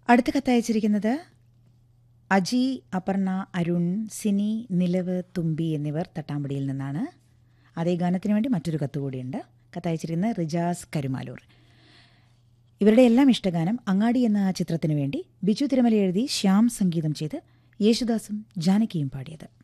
അടുത്ത കത്തയച്ചിരിക്കുന്നത് അജി, അപർണ, അരുൺ, സിനി, നിലവ്, തുമ്പി എന്നിവർ തട്ടാമ്പടിയിൽ നിന്നാണ്. അതേ ഗാനത്തിന് വേണ്ടി മറ്റൊരു കത്ത് കൂടിയുണ്ട്. കത്തയച്ചിരിക്കുന്നത് റിജാസ് കരുമാലൂർ. ഇവരുടെ എല്ലാം ഇഷ്ടഗാനം അങ്ങാടി എന്ന ചിത്രത്തിനു വേണ്ടി ബിജു തിരുമല എഴുതി ശ്യാം സംഗീതം ചെയ്ത് യേശുദാസും ജാനകിയും പാടിയത്.